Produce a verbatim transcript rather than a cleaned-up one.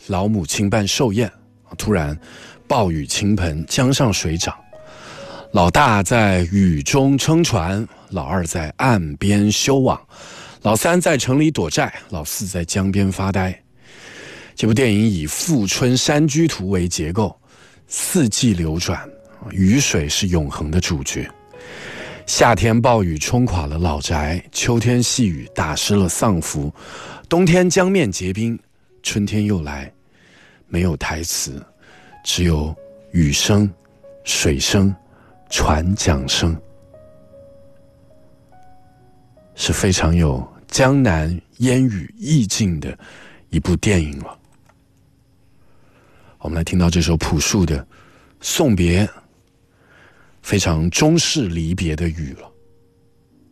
老母亲伴寿宴，突然暴雨倾盆，江上水涨。老大在雨中撑船，老二在岸边修网，老三在城里躲债，老四在江边发呆。这部电影以富春山居图为结构，四季流转，雨水是永恒的主角。夏天暴雨冲垮了老宅，秋天细雨打湿了丧服，冬天江面结冰，春天又来。没有台词，只有雨声、水声、船桨声，是非常有江南烟雨意境的一部电影了。我们来听到这首朴树的送别，非常中式离别的雨了。